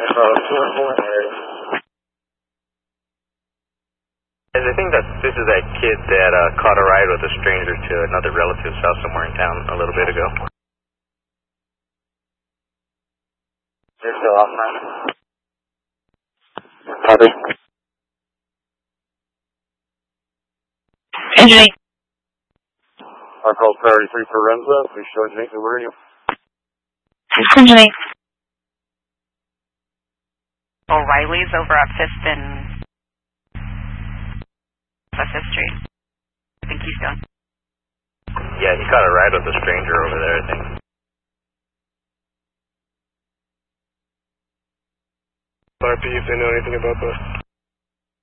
I think that this is that kid that caught a ride with a stranger to another relative's house somewhere in town a little bit ago. You're still off, man? Copy. Engineering. Our call priority 3 for Renza. Please show engineering. Where are you? Engineering. O'Reilly's over at 5th and Fifth Street. I think he's done. Yeah, he caught a ride with a stranger over there, I think. RP, if they know anything about this.